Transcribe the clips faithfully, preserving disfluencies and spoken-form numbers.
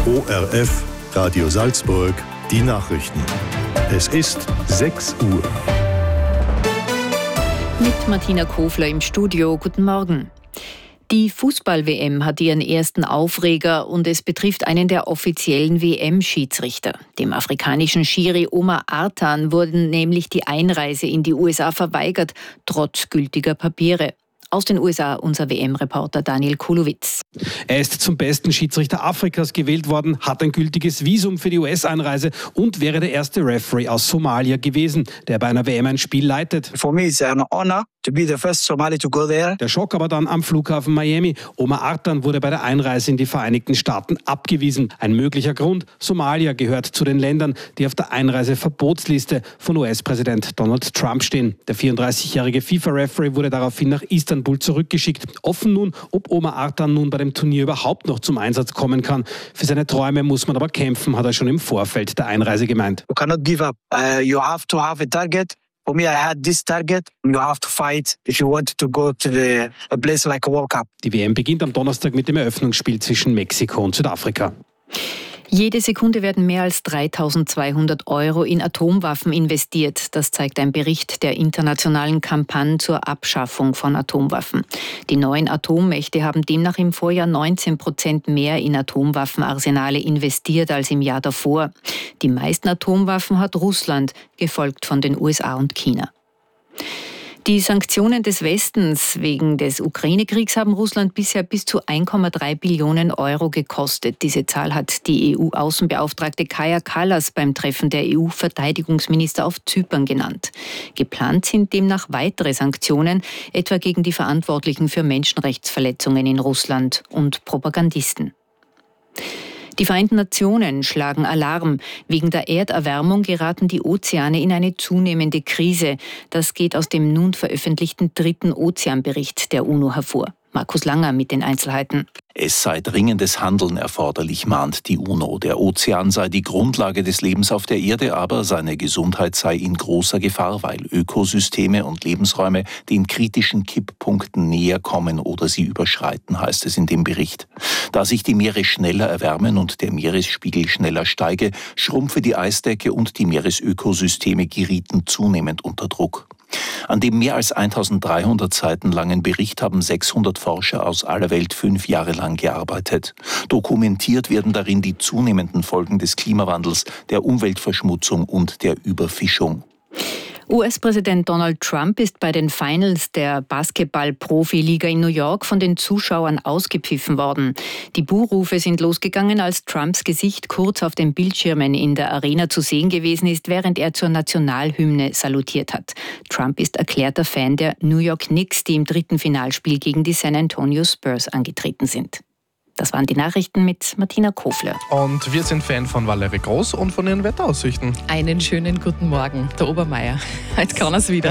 O R F, Radio Salzburg, die Nachrichten. Es ist sechs Uhr. Mit Martina Kofler im Studio. Guten Morgen. Die Fußball-W M hat ihren ersten Aufreger und es betrifft einen der offiziellen W M-Schiedsrichter. Dem afrikanischen Schiri Omar Artan wurde nämlich die Einreise in die U S A verweigert, trotz gültiger Papiere. Aus den U S A unser W M-Reporter Daniel Kulowitz. Er ist zum besten Schiedsrichter Afrikas gewählt worden, hat ein gültiges Visum für die U S-Einreise und wäre der erste Referee aus Somalia gewesen, der bei einer W M ein Spiel leitet. For me it's an honor to be the first Somali to go there. Der Schock aber dann am Flughafen Miami. Omar Artan wurde bei der Einreise in die Vereinigten Staaten abgewiesen. Ein möglicher Grund: Somalia gehört zu den Ländern, die auf der Einreiseverbotsliste von U S-Präsident Donald Trump stehen. Der vierunddreißigjährige FIFA-Referee wurde daraufhin nach Istanbul zurückgeschickt. Offen nun, ob Omar Artan nun bei dem Turnier überhaupt noch zum Einsatz kommen kann. Für seine Träume muss man aber kämpfen, hat er schon im Vorfeld der Einreise gemeint. You cannot give up. Uh, you have to have a target. For me, I had this target. You have to fight if you want to go to the, a place like a World Cup. Die W M beginnt am Donnerstag mit dem Eröffnungsspiel zwischen Mexiko und Südafrika. Jede Sekunde werden mehr als dreitausendzweihundert Euro in Atomwaffen investiert. Das zeigt ein Bericht der internationalen Kampagne zur Abschaffung von Atomwaffen. Die neuen Atommächte haben demnach im Vorjahr neunzehn Prozent mehr in Atomwaffenarsenale investiert als im Jahr davor. Die meisten Atomwaffen hat Russland, gefolgt von den U S A und China. Die Sanktionen des Westens wegen des Ukraine-Kriegs haben Russland bisher bis zu ein Komma drei Billionen Euro gekostet. Diese Zahl hat die E U-Außenbeauftragte Kaja Kallas beim Treffen der E U-Verteidigungsminister auf Zypern genannt. Geplant sind demnach weitere Sanktionen, etwa gegen die Verantwortlichen für Menschenrechtsverletzungen in Russland und Propagandisten. Die Vereinten Nationen schlagen Alarm. Wegen der Erderwärmung geraten die Ozeane in eine zunehmende Krise. Das geht aus dem nun veröffentlichten dritten Ozeanbericht der UNO hervor. Markus Langer mit den Einzelheiten. Es sei dringendes Handeln erforderlich, mahnt die UNO. Der Ozean sei die Grundlage des Lebens auf der Erde, aber seine Gesundheit sei in großer Gefahr, weil Ökosysteme und Lebensräume den kritischen Kipppunkten näher kommen oder sie überschreiten, heißt es in dem Bericht. Da sich die Meere schneller erwärmen und der Meeresspiegel schneller steige, schrumpfe die Eisdecke und die Meeresökosysteme gerieten zunehmend unter Druck. An dem mehr als eintausenddreihundert Seiten langen Bericht haben sechshundert Forscher aus aller Welt fünf Jahre lang gearbeitet. Dokumentiert werden darin die zunehmenden Folgen des Klimawandels, der Umweltverschmutzung und der Überfischung. U S-Präsident Donald Trump ist bei den Finals der Basketball-Profiliga in New York von den Zuschauern ausgepfiffen worden. Die Buhrufe sind losgegangen, als Trumps Gesicht kurz auf den Bildschirmen in der Arena zu sehen gewesen ist, während er zur Nationalhymne salutiert hat. Trump ist erklärter Fan der New York Knicks, die im dritten Finalspiel gegen die San Antonio Spurs angetreten sind. Das waren die Nachrichten mit Martina Kofler. Und wir sind Fan von Valerie Groß und von ihren Wetteraussichten. Einen schönen guten Morgen, der Obermeier. Jetzt kann er es wieder.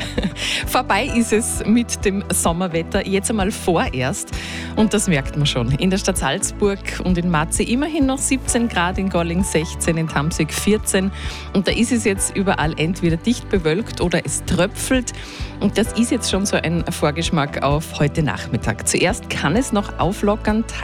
Vorbei ist es mit dem Sommerwetter, jetzt einmal vorerst. Und das merkt man schon. In der Stadt Salzburg und in Matze immerhin noch siebzehn Grad, in Golling sechzehn, in Tamsig vierzehn. Und da ist es jetzt überall entweder dicht bewölkt oder es tröpfelt. Und das ist jetzt schon so ein Vorgeschmack auf heute Nachmittag. Zuerst kann es noch auflockern,